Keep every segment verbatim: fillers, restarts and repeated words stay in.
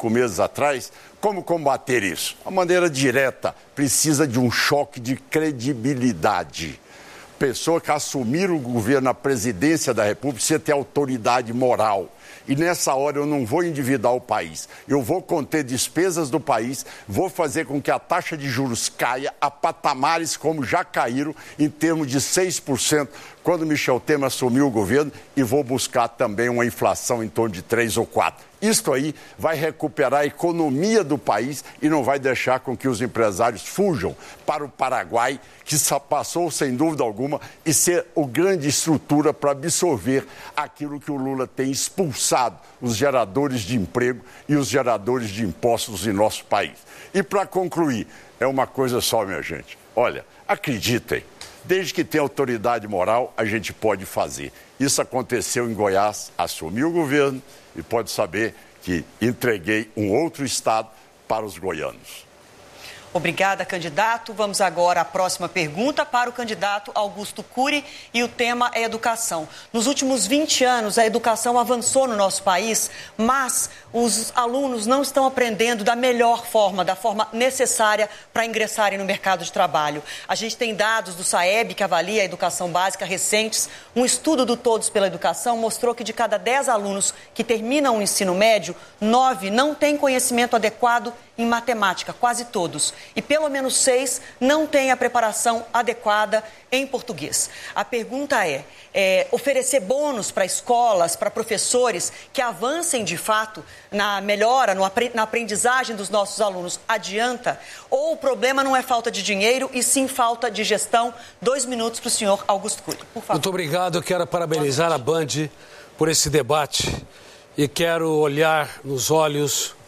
cinco meses atrás. Como combater isso? De maneira direta, precisa de um choque de credibilidade. Pessoa que assumir o governo, a presidência da República, precisa ter autoridade moral. E nessa hora eu não vou endividar o país. Eu vou conter despesas do país, vou fazer com que a taxa de juros caia a patamares como já caíram, em termos de seis por cento, quando Michel Temer assumiu o governo, e vou buscar também uma inflação em torno de três ou quatro. Isto aí vai recuperar a economia do país e não vai deixar com que os empresários fujam para o Paraguai, que passou, sem dúvida alguma, e ser a grande estrutura para absorver aquilo que o Lula tem expulsado, os geradores de emprego e os geradores de impostos em nosso país. E para concluir, é uma coisa só, minha gente. Olha, acreditem, desde que tenha autoridade moral, a gente pode fazer. Isso aconteceu em Goiás, assumi o governo e pode saber que entreguei um outro estado para os goianos. Obrigada, candidato. Vamos agora à próxima pergunta para o candidato Augusto Cury e o tema é educação. Nos últimos vinte anos, a educação avançou no nosso país, mas os alunos não estão aprendendo da melhor forma, da forma necessária para ingressarem no mercado de trabalho. A gente tem dados do SAEB, que avalia a educação básica, recentes. Um estudo do Todos pela Educação mostrou que de cada dez alunos que terminam o ensino médio, nove não têm conhecimento adequado em matemática, quase todos. E pelo menos seis não têm a preparação adequada em português. A pergunta é, é oferecer bônus para escolas, para professores que avancem de fato na melhora, no, na aprendizagem dos nossos alunos, adianta? Ou o problema não é falta de dinheiro e sim falta de gestão? Dois minutos para o senhor Augusto Cury, por favor. Muito obrigado. Eu quero parabenizar a Band por esse debate e quero olhar nos olhos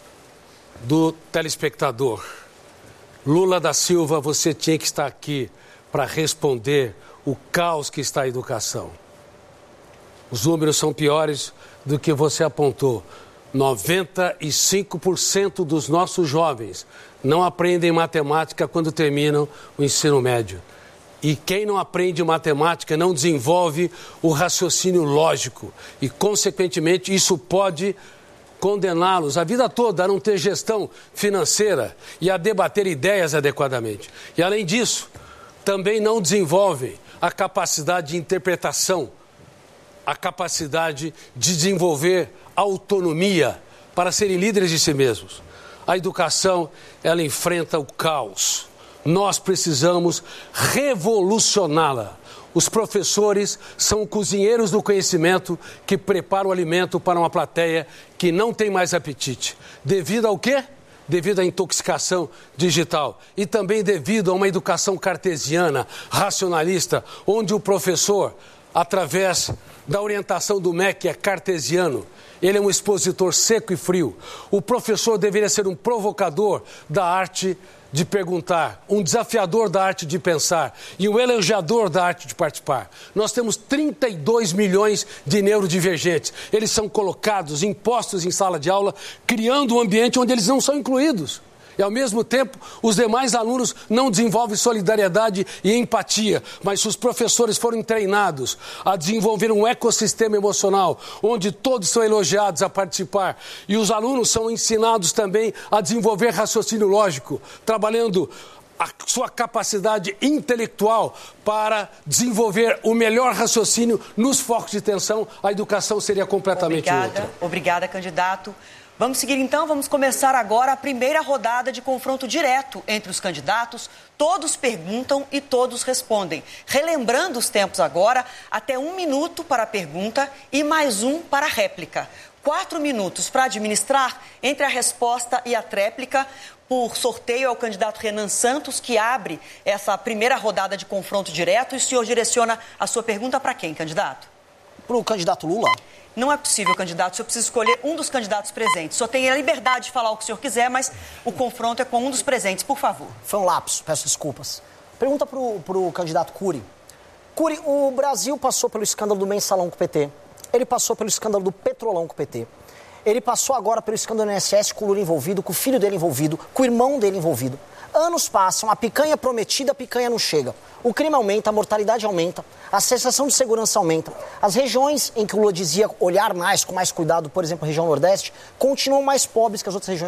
do telespectador. Lula da Silva, você tinha que estar aqui para responder o caos que está a educação. Os números são piores do que você apontou. noventa e cinco por cento dos nossos jovens não aprendem matemática quando terminam o ensino médio. E quem não aprende matemática não desenvolve o raciocínio lógico. E, consequentemente, isso pode condená-los a vida toda a não ter gestão financeira e a debater ideias adequadamente. E, além disso, também não desenvolvem a capacidade de interpretação, a capacidade de desenvolver autonomia para serem líderes de si mesmos. A educação, ela enfrenta o caos. Nós precisamos revolucioná-la. Os professores são cozinheiros do conhecimento que preparam o alimento para uma plateia que não tem mais apetite. Devido ao quê? Devido à intoxicação digital e também devido a uma educação cartesiana, racionalista, onde o professor, através da orientação do M E C, é cartesiano, ele é um expositor seco e frio. O professor deveria ser um provocador da arte de perguntar, um desafiador da arte de pensar e um elogiador da arte de participar. Nós temos trinta e dois milhões de neurodivergentes. Eles são colocados, impostos em sala de aula, criando um ambiente onde eles não são incluídos. E, ao mesmo tempo, os demais alunos não desenvolvem solidariedade e empatia. Mas se os professores forem treinados a desenvolver um ecossistema emocional, onde todos são elogiados a participar, e os alunos são ensinados também a desenvolver raciocínio lógico, trabalhando a sua capacidade intelectual para desenvolver o melhor raciocínio nos focos de tensão, a educação seria completamente Obrigada. outra. Obrigada, candidato. Vamos seguir então, vamos começar agora a primeira rodada de confronto direto entre os candidatos. Todos perguntam e todos respondem. Relembrando os tempos agora, até um minuto para a pergunta e mais um para a réplica. Quatro minutos para administrar entre a resposta e a tréplica. Por sorteio é o candidato Renan Santos, que abre essa primeira rodada de confronto direto. E o senhor direciona a sua pergunta para quem, candidato? Para o candidato Lula. Não é possível, candidato. O senhor precisa escolher um dos candidatos presentes. Só tem a liberdade de falar o que o senhor quiser, mas o confronto é com um dos presentes, por favor. Foi um lapso, peço desculpas. Pergunta para o candidato Cury. Cury, o Brasil passou pelo escândalo do Mensalão com o P T. Ele passou pelo escândalo do Petrolão com o P T. Ele passou agora pelo escândalo do I N S S com o Lula envolvido, com o filho dele envolvido, com o irmão dele envolvido. Anos passam, a picanha prometida, a picanha não chega. O crime aumenta, a mortalidade aumenta, a sensação de segurança aumenta. As regiões em que o Lula dizia olhar mais, com mais cuidado, por exemplo, a região Nordeste, continuam mais pobres que as outras regiões.